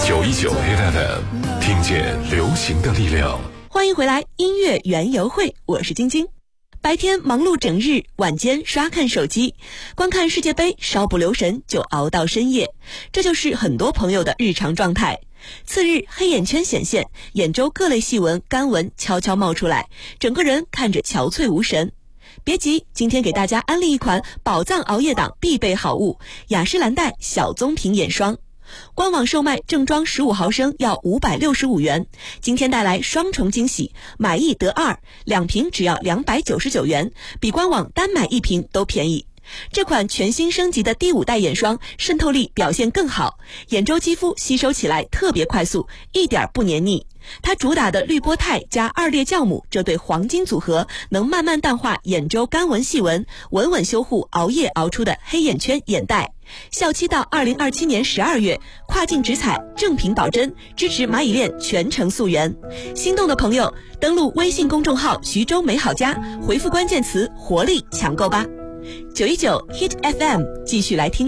919 Hit FM， 听见流行的力量。 欢迎回来，音乐园游会，我是晶晶。白天忙碌整日，晚间刷看手机，观看世界杯，稍不留神就熬到深夜，这就是很多朋友的日常状态。次日，黑眼圈显现，眼周各类细纹、干纹悄悄冒出来，整个人看着憔悴无神。别急，今天给大家安利一款宝藏熬夜党必备好物——雅诗兰黛小棕瓶眼霜。官网售卖正装15毫升要565元，今天带来双重惊喜，买一得二，2瓶只要299元，比官网单买1瓶都便宜。这款全新升级的第5代眼霜渗透力表现更好，眼周肌肤吸收起来特别快速，一点不黏腻。它主打的滤波肽加2列酵母这对黄金组合，能慢慢淡化眼周干纹细纹，稳稳修护熬夜熬出的黑眼圈眼袋。效期到2027年12月，跨境直采，正品保真，支持蚂蚁链全程溯源。心动的朋友，登录微信公众号徐州美好家，回复关键词活力抢购吧。919 Hit FM 继续来听。